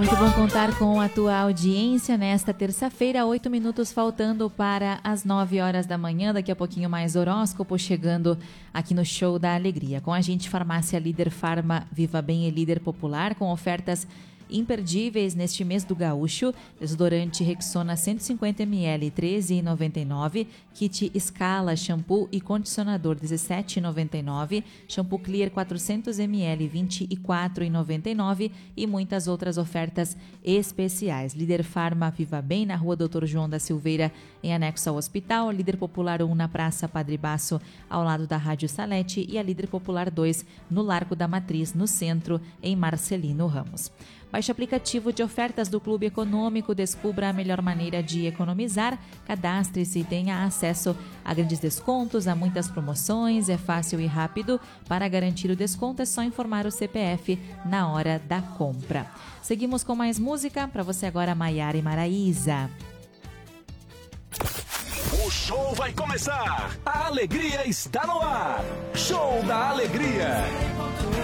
Muito bom contar com a tua audiência nesta terça-feira, 8 minutos faltando para as 9 horas da manhã. Daqui a pouquinho mais horóscopo chegando aqui no Show da Alegria. Com a gente, Farmácia Líder Farma Viva Bem e Líder Popular, com ofertas imperdíveis neste mês do Gaúcho. Desodorante Rexona 150ml, R$ 13,99. Kit Scala, shampoo e condicionador, R$ 17,99. Shampoo Clear 400ml, R$ 24,99. E muitas outras ofertas especiais. Líder Farma Viva Bem, na rua Dr. João da Silveira, em anexo ao hospital. Líder Popular 1, na Praça Padre Basso, ao lado da Rádio Salete. E a Líder Popular 2, no Largo da Matriz, no centro, em Marcelino Ramos. Baixe o aplicativo de ofertas do Clube Econômico, descubra a melhor maneira de economizar, cadastre-se e tenha acesso a grandes descontos, a muitas promoções, é fácil e rápido. Para garantir o desconto é só informar o CPF na hora da compra. Seguimos com mais música, para você agora, Maiara e Maraísa. O show vai começar, a alegria está no ar, Show da Alegria.